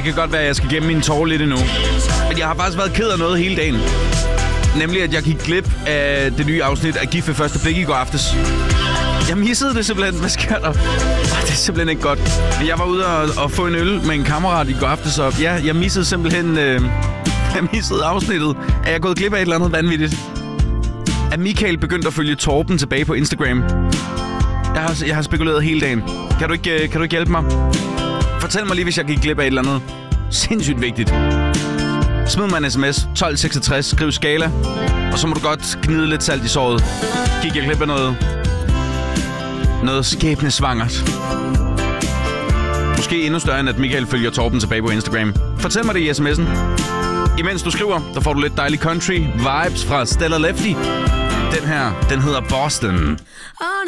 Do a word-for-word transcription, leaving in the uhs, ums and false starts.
kan godt være, at jeg skal gemme mine tårer lidt endnu. Men jeg har faktisk været ked af noget hele dagen. Nemlig, at jeg gik glip af det nye afsnit af Gift ved første blik i går aftes. Jeg missede det simpelthen. Hvad sker der? Det er simpelthen ikke godt. Men jeg var ude og, og få en øl med en kammerat i går aftes, og ja, jeg missede simpelthen... Øh, jeg missede afsnittet. Er jeg gået glip af et eller andet vanvittigt? Er Michael begyndt at følge Torben tilbage på Instagram? Jeg har, jeg har spekuleret hele dagen. Kan du ikke, kan du ikke hjælpe mig? Fortæl mig lige, hvis jeg gik glip af et eller andet. Sindssygt vigtigt. Smid mig en sms tolv seksogtres, skriv skala, og så må du godt gnide lidt salt i såret. Gik jeg glip af noget... Noget skæbnesvangert. Måske endnu større end at Michael følger Torben tilbage på Instagram. Fortæl mig det i sms'en. Imens du skriver, der får du lidt dejlig country vibes fra Stella Lefty. Den her, den hedder Boston.